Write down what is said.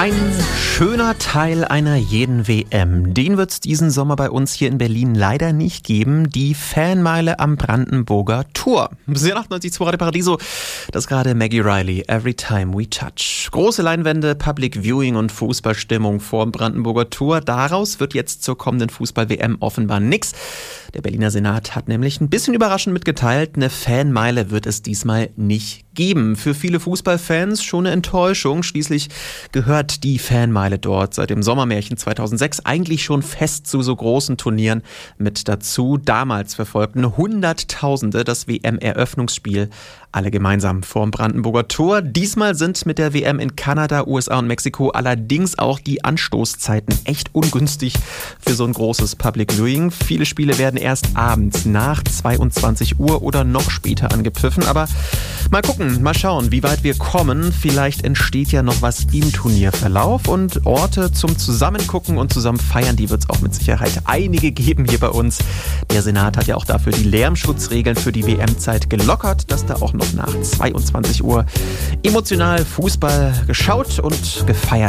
Ein schöner Teil einer jeden WM. Den wird es diesen Sommer bei uns hier in Berlin leider nicht geben. Die Fanmeile am Brandenburger Tor. Sehr 98.2 Radio Paradiso. Das ist gerade Maggie Riley, Every Time We Touch. Große Leinwände, Public Viewing und Fußballstimmung vor dem Brandenburger Tor. Daraus wird jetzt zur kommenden Fußball-WM offenbar nix. Der Berliner Senat hat nämlich ein bisschen überraschend mitgeteilt, eine Fanmeile wird es diesmal nicht geben. Für viele Fußballfans schon eine Enttäuschung. Schließlich gehört die Fanmeile dort seit dem Sommermärchen 2006 eigentlich schon fest zu so großen Turnieren mit dazu. Damals verfolgten Hunderttausende das WM-Eröffnungsspiel alle gemeinsam vorm Brandenburger Tor. Diesmal sind mit der WM in Kanada, USA und Mexiko allerdings auch die Anstoßzeiten echt ungünstig für so ein großes Public Viewing. Viele Spiele werden erst abends nach 22 Uhr oder noch später angepfiffen. Aber mal gucken, mal schauen, wie weit wir kommen. Vielleicht entsteht ja noch was im Turnierverlauf und Orte zum Zusammengucken und zusammen feiern, die wird es auch mit Sicherheit einige geben hier bei uns. Der Senat hat ja auch dafür die Lärmschutzregeln für die WM-Zeit gelockert, dass da auch noch nach 22 Uhr emotional Fußball geschaut und gefeiert